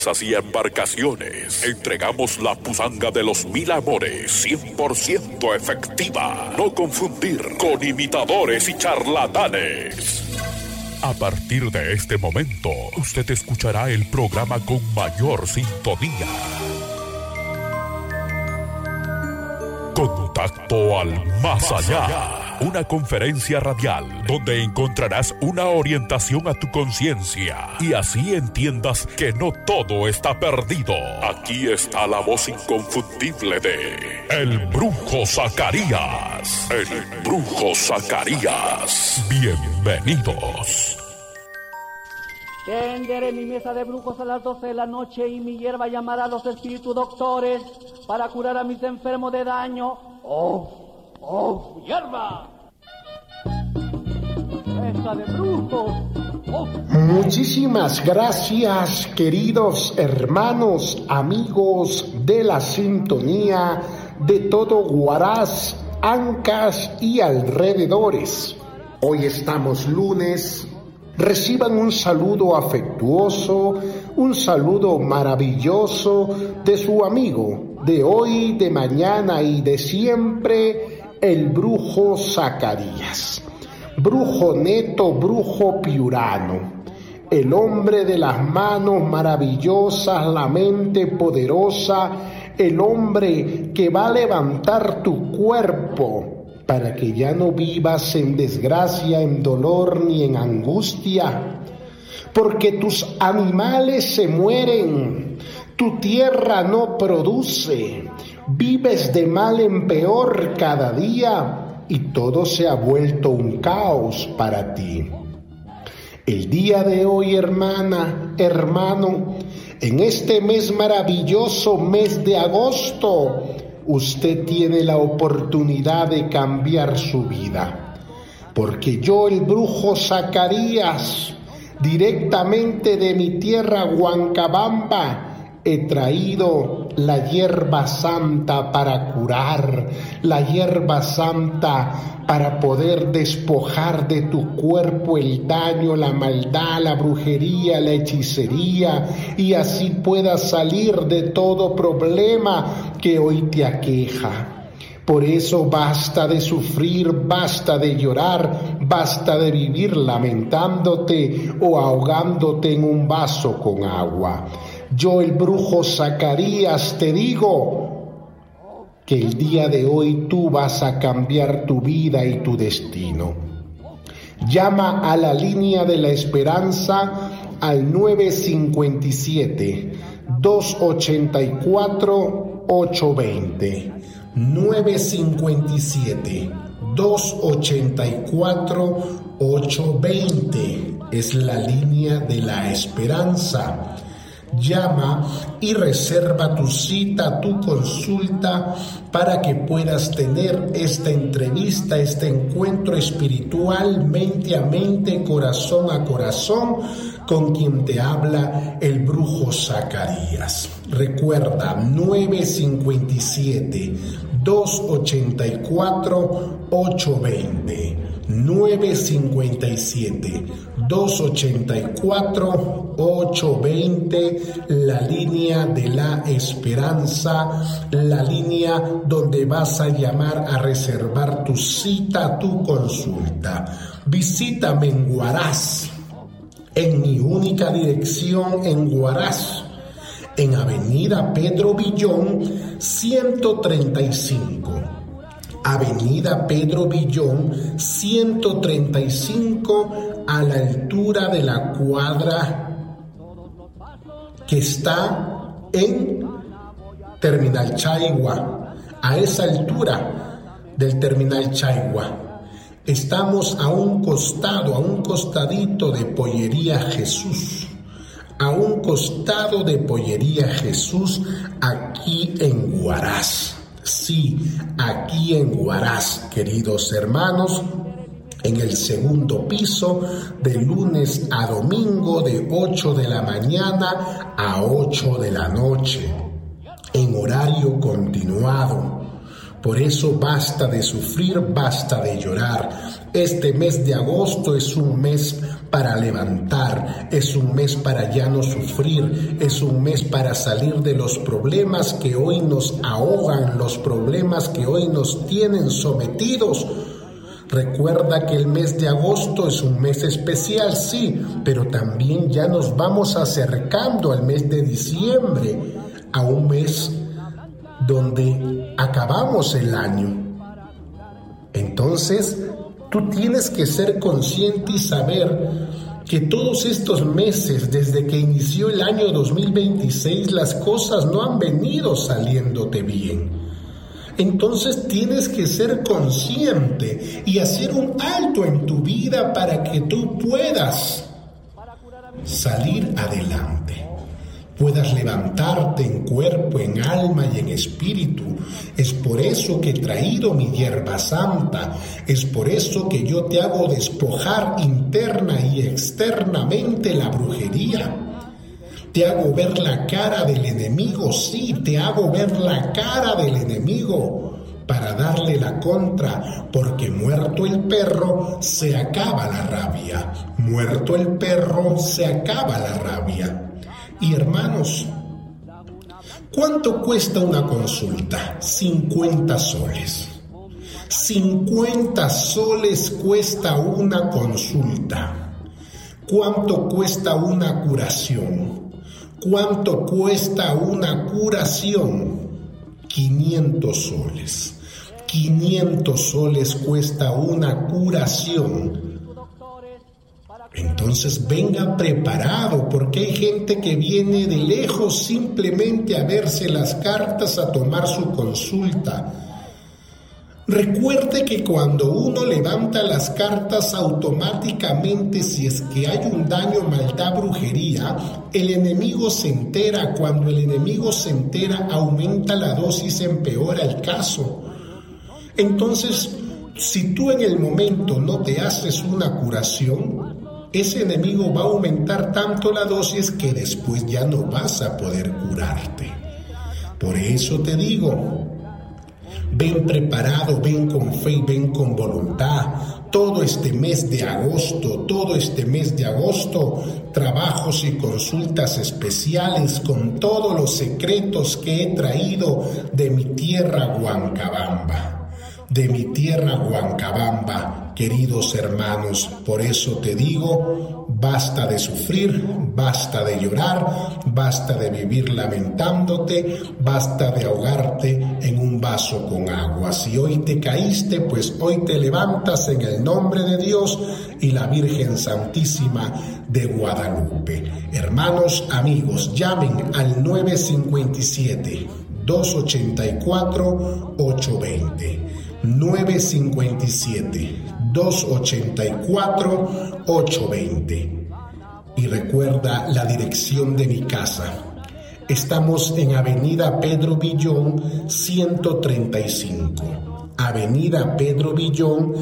y embarcaciones. Entregamos la pusanga de los 1000 amores 100% efectiva. No confundir con imitadores y charlatanes. A partir de este momento, usted escuchará el programa con mayor sintonía. Contacto al más allá. Una conferencia radial donde encontrarás una orientación a tu conciencia y así entiendas que no todo está perdido. Aquí está la voz inconfundible de El Brujo Zacarías. El Brujo Zacarías. Bienvenidos. Tenderé mi mesa de brujos a las 12 de la noche y mi hierba llamará a los espíritus doctores para curar a mis enfermos de daño. ¡Oh, hierba! Mesa de brujos. ¡Oh! Muchísimas gracias, queridos hermanos, amigos de la sintonía de todo Huaraz, Ancas y alrededores. Hoy estamos lunes. Reciban un saludo afectuoso, un saludo maravilloso de su amigo de hoy, de mañana y de siempre, el Brujo Zacarías. Brujo neto, brujo piurano, el hombre de las manos maravillosas, la mente poderosa, el hombre que va a levantar tu cuerpo para que ya no vivas en desgracia, en dolor ni en angustia, porque tus animales se mueren, tu tierra no produce, vives de mal en peor cada día y todo se ha vuelto un caos para ti. El día de hoy, hermana, hermano, en este mes maravilloso, mes de agosto, usted tiene la oportunidad de cambiar su vida, porque yo, el Brujo Zacarías, directamente de mi tierra Huancabamba, he traído la hierba santa para curar, la hierba santa para poder despojar de tu cuerpo el daño, la maldad, la brujería, la hechicería, y así puedas salir de todo problema que hoy te aqueja. Por eso basta de sufrir, basta de llorar, basta de vivir lamentándote o ahogándote en un vaso con agua. Yo, el Brujo Zacarías, te digo que el día de hoy tú vas a cambiar tu vida y tu destino. Llama a la línea de la esperanza al 957-284-820. 957-284-820 es la línea de la esperanza. Llama y reserva tu cita, tu consulta, para que puedas tener esta entrevista, este encuentro espiritual, mente a mente, corazón a corazón, con quien te habla el Brujo Zacarías. Recuerda, 957-284-820. 957-284-820, la línea de la esperanza, la línea donde vas a llamar a reservar tu cita, tu consulta. Visítame en Huaraz, en mi única dirección en Huaraz, en Avenida Pedro Villón 135. Avenida Pedro Villón 135, a la altura de la cuadra que está en Terminal Chaigua. A esa altura del Terminal Chaigua estamos a un costadito de Pollería Jesús. A un costado de Pollería Jesús, aquí en Huaraz. Sí, aquí en Huaraz, queridos hermanos, en el segundo piso, de lunes a domingo, de 8 de la mañana a 8 de la noche, en horario continuado. Por eso basta de sufrir, basta de llorar. Este mes de agosto es un mes para levantar, es un mes para ya no sufrir, es un mes para salir de los problemas que hoy nos ahogan, los problemas que hoy nos tienen sometidos. Recuerda que el mes de agosto es un mes especial, sí, pero también ya nos vamos acercando al mes de diciembre, a un mes donde acabamos el año. Entonces, tú tienes que ser consciente y saber que todos estos meses, desde que inició el año 2026, las cosas no han venido saliéndote bien. Entonces tienes que ser consciente y hacer un alto en tu vida para que tú puedas salir adelante. Puedas levantarte en cuerpo, en alma y en espíritu. Es por eso que he traído mi hierba santa. Es por eso que yo te hago despojar interna y externamente la brujería. Te hago ver la cara del enemigo, sí, te hago ver la cara del enemigo para darle la contra, porque muerto el perro se acaba la rabia. Muerto el perro se acaba la rabia. Y hermanos, ¿cuánto cuesta una consulta? 50 soles. 50 soles cuesta una consulta. ¿Cuánto cuesta una curación? ¿Cuánto cuesta una curación? 500 soles. 500 soles cuesta una curación. Entonces venga preparado, porque hay gente que viene de lejos simplemente a verse las cartas, a tomar su consulta. Recuerde que cuando uno levanta las cartas automáticamente, si es que hay un daño, maldad, brujería, el enemigo se entera. Cuando el enemigo se entera, aumenta la dosis, empeora el caso. Entonces, si tú en el momento no te haces una curación, ese enemigo va a aumentar tanto la dosis que después ya no vas a poder curarte. Por eso te digo, ven preparado, ven con fe y ven con voluntad. Todo este mes de agosto, trabajos y consultas especiales con todos los secretos que he traído de mi tierra Huancabamba. De mi tierra Huancabamba, queridos hermanos. Por eso te digo, basta de sufrir, basta de llorar, basta de vivir lamentándote, basta de ahogarte en un vaso con agua. Si hoy te caíste, pues hoy te levantas en el nombre de Dios y la Virgen Santísima de Guadalupe. Hermanos, amigos, llamen al 957-284-820. 957-284-820. Y recuerda la dirección de mi casa. Estamos en Avenida Pedro Villón 135. Avenida Pedro Villón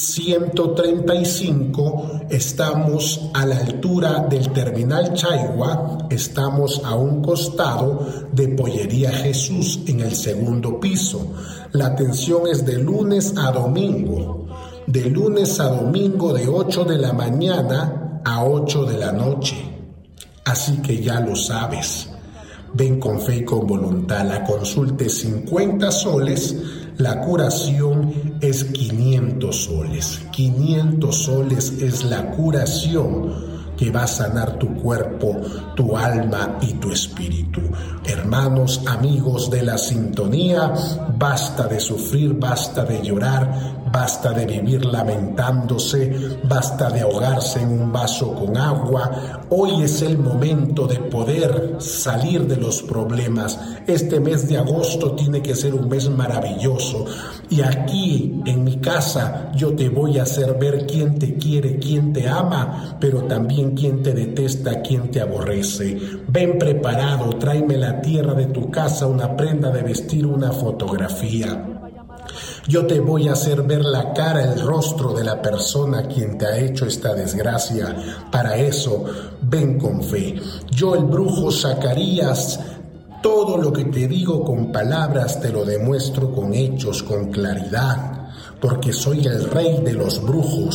135. Estamos a la altura del Terminal Chaigua. Estamos a un costado de Pollería Jesús en el segundo piso. La atención es de lunes a domingo. De lunes a domingo de 8 de la mañana a 8 de la noche. Así que ya lo sabes. Ven con fe y con voluntad. La consulta es 50 soles. La curación es 500 soles. 500 soles es la curación que va a sanar tu cuerpo, tu alma y tu espíritu. Hermanos, amigos de la sintonía, basta de sufrir, basta de llorar, basta de vivir lamentándose, basta de ahogarse en un vaso con agua. Hoy es el momento de poder salir de los problemas. Este mes de agosto tiene que ser un mes maravilloso. Y aquí en mi casa yo te voy a hacer ver quién te quiere, quién te ama, pero también quién te detesta, quién te aborrece. Ven preparado, tráeme la tierra de tu casa, una prenda de vestir, una fotografía. Yo te voy a hacer ver la cara, el rostro de la persona a quien te ha hecho esta desgracia. Para eso, ven con fe. Yo, el brujo Zacarías, todo lo que te digo con palabras te lo demuestro con hechos, con claridad, porque soy el rey de los brujos.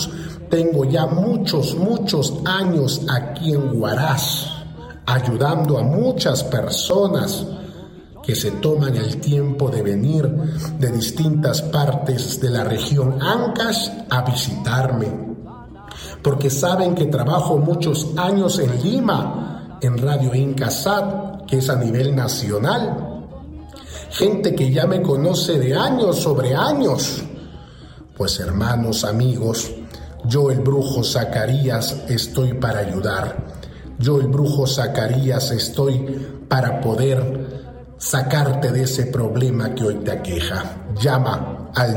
Tengo ya muchos años aquí en Huaraz, ayudando a muchas personas que se toman el tiempo de venir de distintas partes de la región Ancash a visitarme, porque saben que trabajo muchos años en Lima, en Radio Incasat, que es a nivel nacional. Gente que ya me conoce de años sobre años. Pues hermanos, amigos, yo el brujo Zacarías estoy para ayudar. Yo el brujo Zacarías estoy para poder sacarte de ese problema que hoy te aqueja. Llama al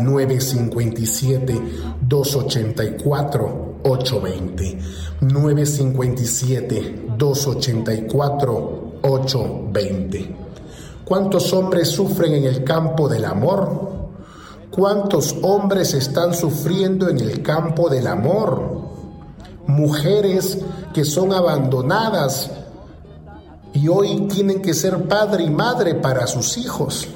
957-284-820. 957-284-820. ¿Cuántos hombres sufren en el campo del amor? ¿Cuántos hombres están sufriendo en el campo del amor? Mujeres que son abandonadas y hoy tienen que ser padre y madre para sus hijos.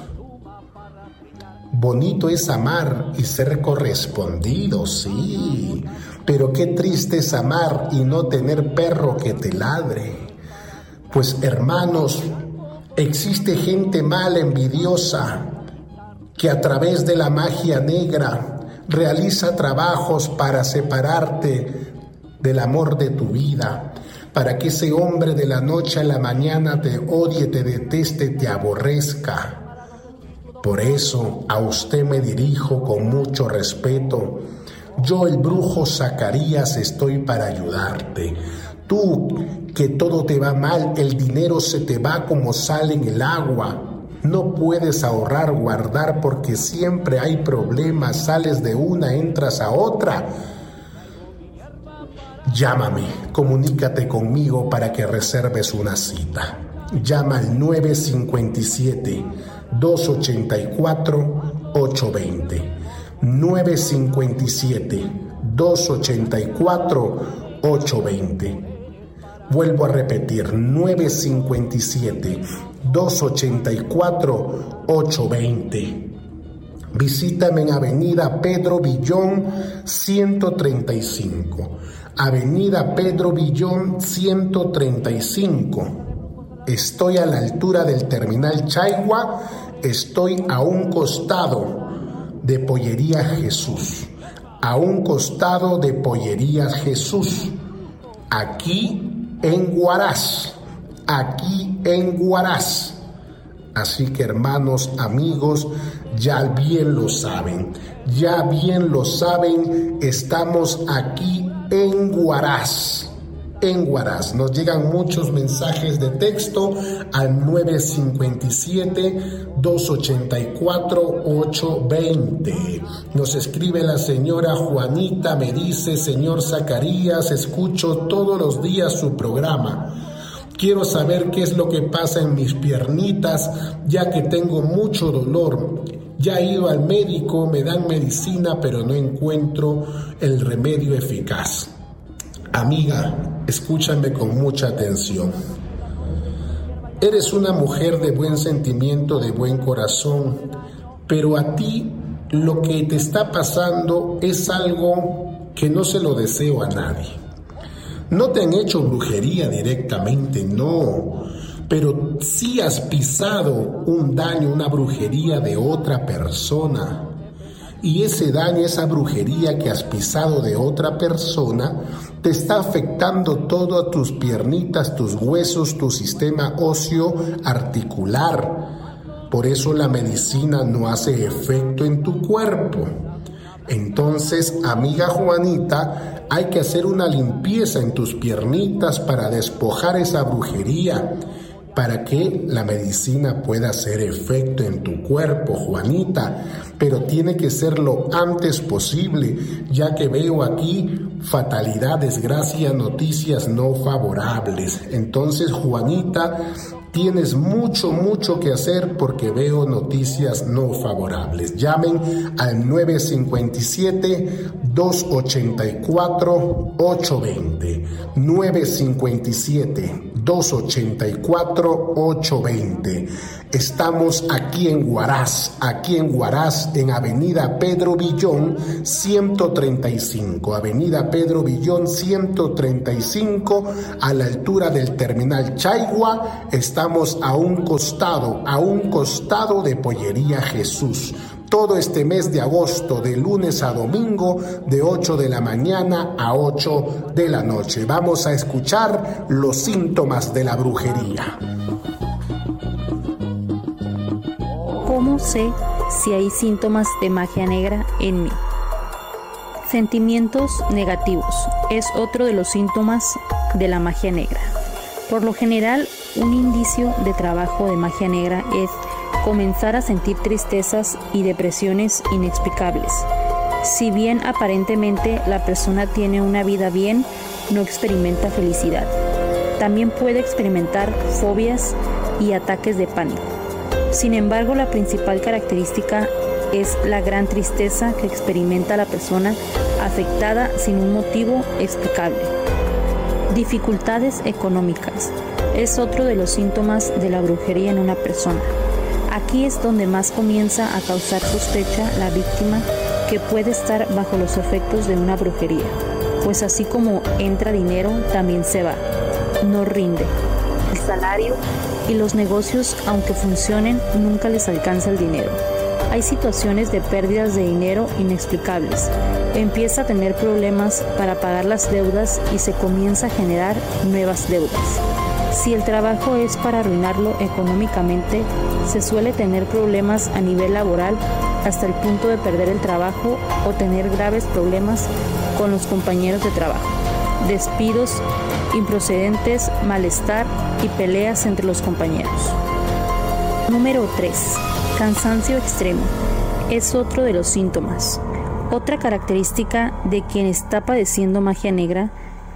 Bonito es amar y ser correspondido, sí, pero qué triste es amar y no tener perro que te ladre. Pues hermanos, existe gente mala, envidiosa, que a través de la magia negra realiza trabajos para separarte del amor de tu vida, para que ese hombre de la noche a la mañana te odie, te deteste, te aborrezca. Por eso a usted me dirijo con mucho respeto. Yo, el brujo Zacarías, estoy para ayudarte. Tú, que todo te va mal, el dinero se te va como sale en el agua. No puedes ahorrar, guardar, porque siempre hay problemas. Sales de una, entras a otra. Llámame, comunícate conmigo para que reserves una cita. Llama al 957-284-820. 957-284-820. Vuelvo a repetir, 957-284-820. Visítame en Avenida Pedro Villón 135. Avenida Pedro Villón 135. Estoy a la altura del Terminal Chaigua, estoy a un costado de Pollería Jesús. A un costado de Pollería Jesús. Aquí en Huaraz. Aquí en Huaraz. Así que hermanos, amigos, ya bien lo saben, estamos aquí en Huaraz. En Huaraz nos llegan muchos mensajes de texto al 957-284-820. Nos escribe la señora Juanita, me dice: señor Zacarías, escucho todos los días su programa. Quiero saber qué es lo que pasa en mis piernitas, ya que tengo mucho dolor. Ya he ido al médico, me dan medicina, pero no encuentro el remedio eficaz. Amiga, escúchame con mucha atención. Eres una mujer de buen sentimiento, de buen corazón, pero a ti lo que te está pasando es algo que no se lo deseo a nadie. No te han hecho brujería directamente, no, pero sí has pisado un daño, una brujería de otra persona. Y ese daño, esa brujería que has pisado de otra persona, te está afectando todo a tus piernitas, tus huesos, tu sistema óseo articular. Por eso la medicina no hace efecto en tu cuerpo. Entonces, amiga Juanita, hay que hacer una limpieza en tus piernitas para despojar esa brujería, para que la medicina pueda hacer efecto en tu cuerpo, Juanita. Pero tiene que ser lo antes posible, ya que veo aquí fatalidad, desgracia, noticias no favorables. Entonces, Juanita, tienes mucho que hacer porque veo noticias no favorables. Llamen al 957 957-284-820. 957-284-820. Estamos aquí en Huaraz, en Avenida Pedro Villón 135, Avenida Pedro Villón 135, a la altura del Terminal Chaigua. Estamos a un costado de Pollería Jesús. Todo este mes de agosto, de lunes a domingo, de 8 de la mañana a 8 de la noche. Vamos a escuchar los síntomas de la brujería. ¿Cómo sé si hay síntomas de magia negra en mí? Sentimientos negativos es otro de los síntomas de la magia negra. Por lo general, un indicio de trabajo de magia negra es comenzar a sentir tristezas y depresiones inexplicables. Si bien aparentemente la persona tiene una vida bien, no experimenta felicidad. También puede experimentar fobias y ataques de pánico. Sin embargo, la principal característica es la gran tristeza que experimenta la persona afectada sin un motivo explicable. Dificultades económicas es otro de los síntomas de la brujería en una persona. Aquí es donde más comienza a causar sospecha la víctima, que puede estar bajo los efectos de una brujería, pues así como entra dinero, también se va, no rinde. El salario y los negocios, aunque funcionen, nunca les alcanza el dinero. Hay situaciones de pérdidas de dinero inexplicables. Empieza a tener problemas para pagar las deudas y se comienza a generar nuevas deudas. Si el trabajo es para arruinarlo económicamente, se suele tener problemas a nivel laboral hasta el punto de perder el trabajo o tener graves problemas con los compañeros de trabajo. Despidos improcedentes, malestar y peleas entre los compañeros. Número 3. Cansancio extremo. Es otro de los síntomas. Otra característica de quien está padeciendo magia negra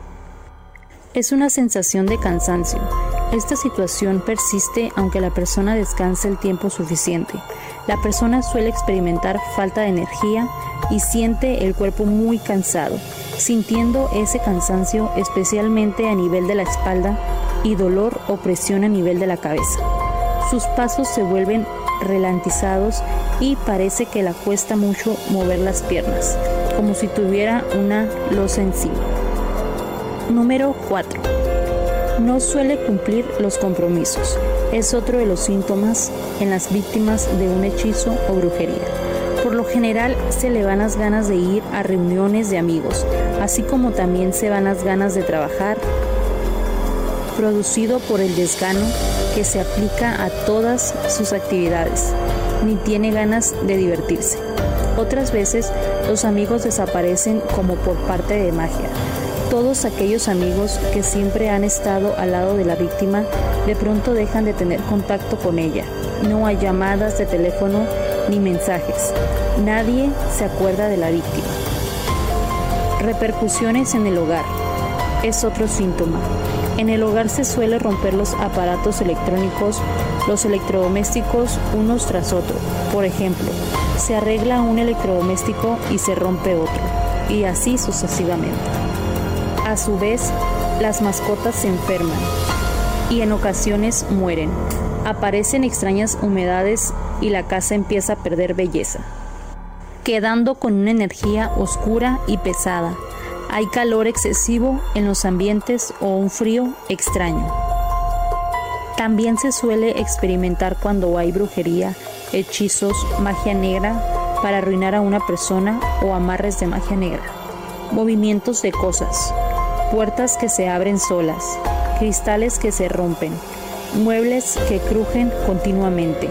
es una sensación de cansancio. Esta situación persiste aunque la persona descanse el tiempo suficiente. La persona suele experimentar falta de energía y siente el cuerpo muy cansado, sintiendo ese cansancio especialmente a nivel de la espalda y dolor o presión a nivel de la cabeza. Sus pasos se vuelven ralentizados y parece que le cuesta mucho mover las piernas, como si tuviera una losa encima. Número 4. No suele cumplir los compromisos. Es otro de los síntomas en las víctimas de un hechizo o brujería. Por lo general se le van las ganas de ir a reuniones de amigos, así como también se van las ganas de trabajar, producido por el desgano que se aplica a todas sus actividades, ni tiene ganas de divertirse. Otras veces los amigos desaparecen como por parte de magia. Todos aquellos amigos que siempre han estado al lado de la víctima de pronto dejan de tener contacto con ella. No hay llamadas de teléfono ni mensajes. Nadie se acuerda de la víctima. Repercusiones en el hogar. Es otro síntoma. En el hogar se suele romper los aparatos electrónicos, los electrodomésticos unos tras otro. Por ejemplo, se arregla un electrodoméstico y se rompe otro, y así sucesivamente. A su vez, las mascotas se enferman y en ocasiones mueren. Aparecen extrañas humedades y la casa empieza a perder belleza, quedando con una energía oscura y pesada. Hay calor excesivo en los ambientes o un frío extraño. También se suele experimentar cuando hay brujería, hechizos, magia negra para arruinar a una persona o amarres de magia negra. Movimientos de cosas, puertas que se abren solas, cristales que se rompen, muebles que crujen continuamente.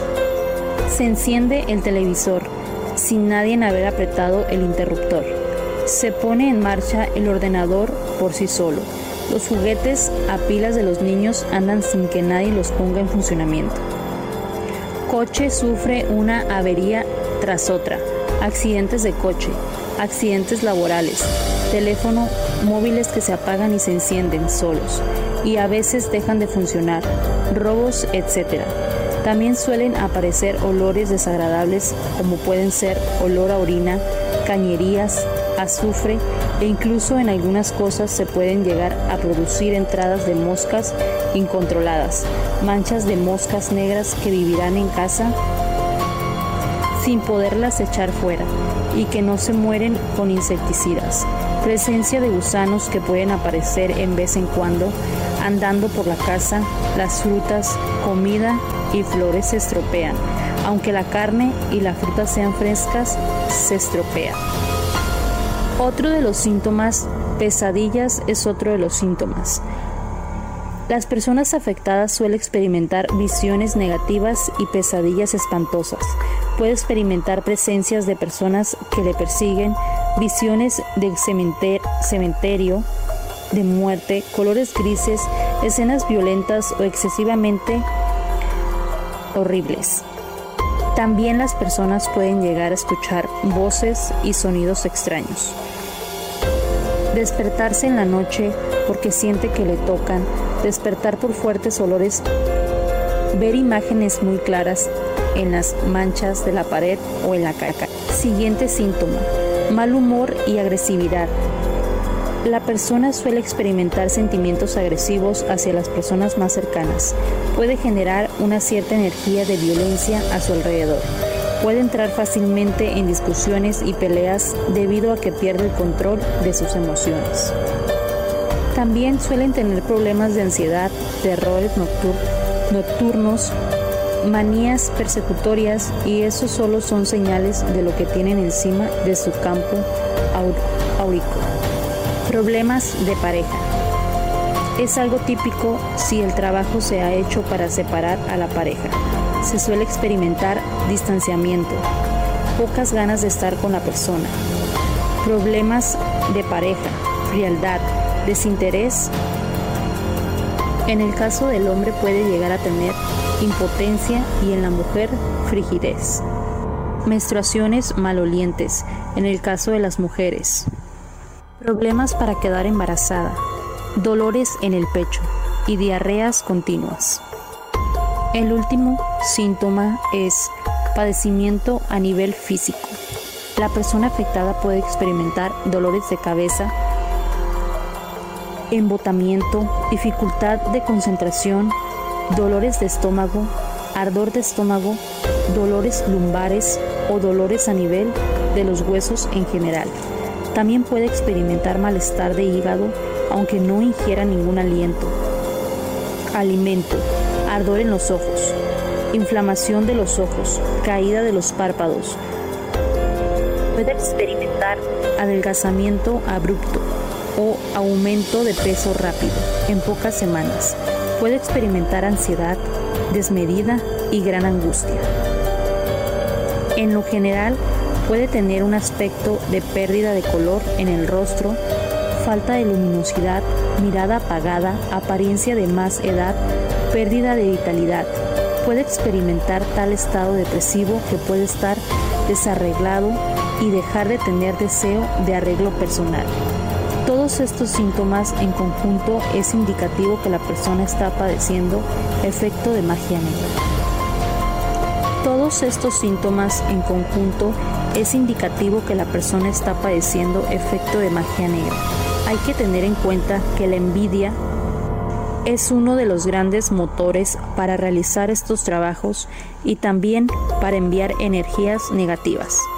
Se enciende el televisor sin nadie haber apretado el interruptor. Se pone en marcha el ordenador por sí solo. Los juguetes a pilas de los niños andan sin que nadie los ponga en funcionamiento. Coche sufre una avería tras otra. Accidentes de coche, accidentes laborales, teléfono, móviles que se apagan y se encienden solos y a veces dejan de funcionar, robos, etc. También suelen aparecer olores desagradables como pueden ser olor a orina, cañerías, azufre e incluso en algunas cosas se pueden llegar a producir entradas de moscas incontroladas, manchas de moscas negras que vivirán en casa sin poderlas echar fuera y que no se mueren con insecticidas, presencia de gusanos que pueden aparecer en vez en cuando andando por la casa, las frutas, comida y flores se estropean, aunque la carne y la fruta sean frescas, se estropean. Otro de los síntomas, pesadillas es otro de los síntomas. Las personas afectadas suelen experimentar visiones negativas y pesadillas espantosas. Puede experimentar presencias de personas que le persiguen, visiones del cementerio, de muerte, colores grises, escenas violentas o excesivamente horribles. También las personas pueden llegar a escuchar voces y sonidos extraños. Despertarse en la noche porque siente que le tocan, despertar por fuertes olores, ver imágenes muy claras en las manchas de la pared o en la caca. Siguiente síntoma, mal humor y agresividad. La persona suele experimentar sentimientos agresivos hacia las personas más cercanas. Puede generar una cierta energía de violencia a su alrededor. Puede entrar fácilmente en discusiones y peleas debido a que pierde el control de sus emociones. También suelen tener problemas de ansiedad, terrores nocturnos, manías persecutorias, y eso solo son señales de lo que tienen encima de su campo áurico. Problemas de pareja. Es algo típico si el trabajo se ha hecho para separar a la pareja. Se suele experimentar distanciamiento, pocas ganas de estar con la persona. Problemas de pareja, frialdad, desinterés. En el caso del hombre puede llegar a tener impotencia y en la mujer frigidez. Menstruaciones malolientes, en el caso de las mujeres. Problemas para quedar embarazada, dolores en el pecho y diarreas continuas. El último síntoma es padecimiento a nivel físico. La persona afectada puede experimentar dolores de cabeza, embotamiento, dificultad de concentración, dolores de estómago, ardor de estómago, dolores lumbares o dolores a nivel de los huesos en general. También puede experimentar malestar de hígado, aunque no ingiera ningún alimento, ardor en los ojos, inflamación de los ojos, caída de los párpados. Puede experimentar adelgazamiento abrupto o aumento de peso rápido en pocas semanas. Puede experimentar ansiedad desmedida y gran angustia. En lo general, puede tener un aspecto de pérdida de color en el rostro, falta de luminosidad, mirada apagada, apariencia de más edad, pérdida de vitalidad. Puede experimentar tal estado depresivo que puede estar desarreglado y dejar de tener deseo de arreglo personal. Todos estos síntomas en conjunto es indicativo que la persona está padeciendo efecto de magia negra. Todos estos síntomas en conjunto es indicativo que la persona está padeciendo efecto de magia negra. Hay que tener en cuenta que la envidia es uno de los grandes motores para realizar estos trabajos y también para enviar energías negativas.